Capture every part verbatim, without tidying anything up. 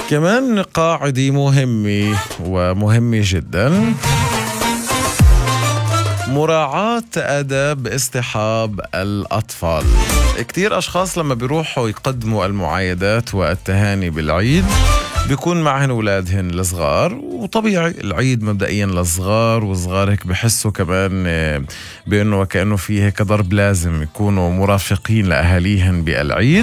كمان قاعدة مهمة ومهمة جدا: مراعاة آداب اصطحاب الأطفال. كتير أشخاص لما بيروحوا يقدموا المعايدات والتهاني بالعيد بيكون معهن أولادهن الصغار، وطبيعي العيد مبدئيا للصغار، والصغار هيك بحسوا كمان بأنه وكأنه فيه هيك ضرب، لازم يكونوا مرافقين لأهاليهن بالعيد.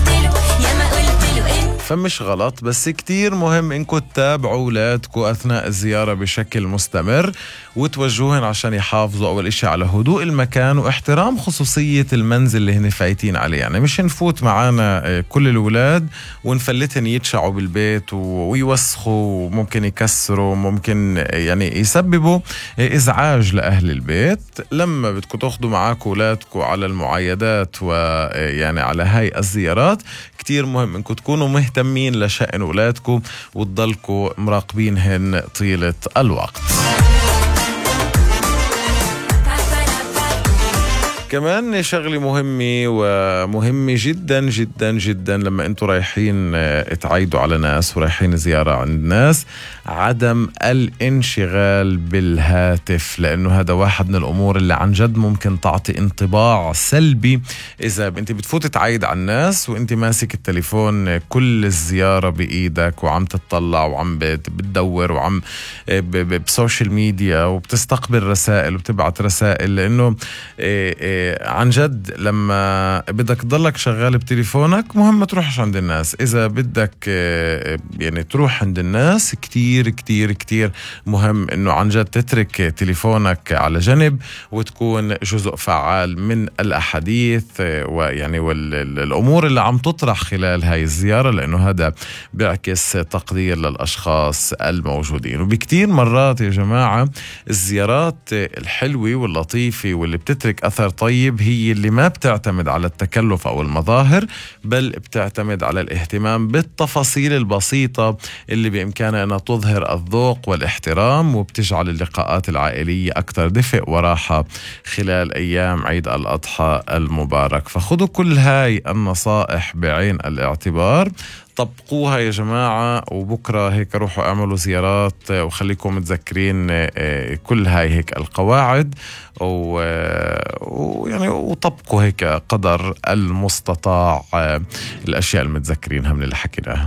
فمش غلط، بس كتير مهم انكم تتابعوا اولادكم اثناء الزيارة بشكل مستمر، وتوجهوهن عشان يحافظوا اول اشي على هدوء المكان واحترام خصوصية المنزل اللي هن فايتين عليه. يعني مش نفوت معانا كل الاولاد ونفلتهن يتشعوا بالبيت ويوسخوا، وممكن يكسروا، ممكن يعني يسببوا ازعاج لاهل البيت. لما بدكم تاخدوا معاكم اولادكم على المعايدات ويعني على هاي الزيارات، كتير مهم انكم تكونوا مهتمين لشأن أولادكم وتضلكوا مراقبينهن طيلة الوقت. كمان شغلة مهمة ومهمة جدا جدا جدا لما انتوا رايحين تعايدوا على ناس ورايحين زيارة عند ناس: عدم الانشغال بالهاتف، لأنه هذا واحد من الأمور اللي عن جد ممكن تعطي انطباع سلبي. إذا انت بتفوت تعايد على الناس وانت ماسك التليفون كل الزيارة بإيدك وعم تطلع وعم بتدور وعم بسوشيال ميديا وبتستقبل رسائل وبتبعت رسائل، لأنه عن جد لما بدك تضلك شغال بتليفونك مهم ما تروحش عند الناس. إذا بدك يعني تروح عند الناس، كتير كتير كتير مهم إنه عن جد تترك تليفونك على جنب وتكون جزء فعال من الأحاديث ويعني والأمور اللي عم تطرح خلال هاي الزيارة، لأنه هذا بيعكس تقدير للأشخاص الموجودين. وبكتير مرات يا جماعة الزيارات الحلوة واللطيفة واللي بتترك أثر طيب هي اللي ما بتعتمد على التكلف أو المظاهر، بل بتعتمد على الاهتمام بالتفاصيل البسيطة اللي بإمكانها أنها تظهر الذوق والاحترام، وبتجعل اللقاءات العائلية أكثر دفء وراحة خلال أيام عيد الأضحى المبارك. فخذوا كل هاي النصائح بعين الاعتبار، طبقوها يا جماعة، وبكرة هيك روحوا اعملوا زيارات وخليكم متذكرين كل هاي هيك القواعد، ويعني وطبقوا هيك قدر المستطاع الأشياء المتذكرينها من اللي حكيناها.